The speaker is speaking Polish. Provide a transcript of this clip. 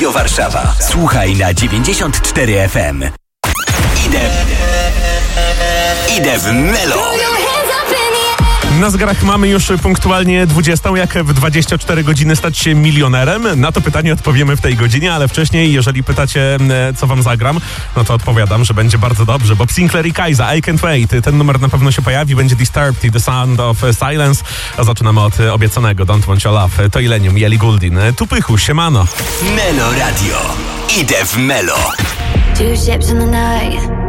Warszawa. Słuchaj na 94 FM. Idę w Melo. Na zegarach mamy już punktualnie 20. Jak w 24 godziny stać się milionerem? Na to pytanie odpowiemy w tej godzinie, ale wcześniej, jeżeli pytacie, co wam zagram, no to odpowiadam, że będzie bardzo dobrze. Bob Sinclair i Kaiza, I Can't Wait. Ten numer na pewno się pojawi, będzie Disturbed i The Sound of Silence. A zaczynamy od obiecanego Don't Want Your Love. To Illenium i Ellie Goulding. Tu Pychu, siemano. Melo Radio. Idę w Melo. Two ships in the night.